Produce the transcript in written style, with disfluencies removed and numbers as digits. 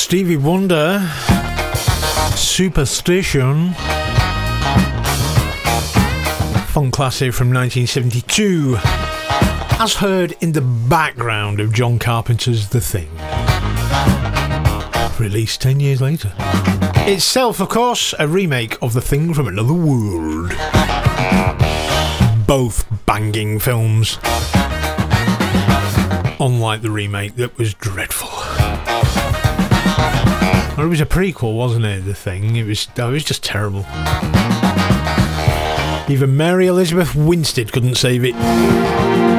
Stevie Wonder, Superstition, funk classic from 1972, as heard in the background of John Carpenter's The Thing, released 10 years later. Itself, of course, a remake of The Thing from Another World. Both banging films, unlike the remake that was dreadful. Or it was a prequel, wasn't it, The Thing? It was just terrible. Even Mary Elizabeth Winstead couldn't save it.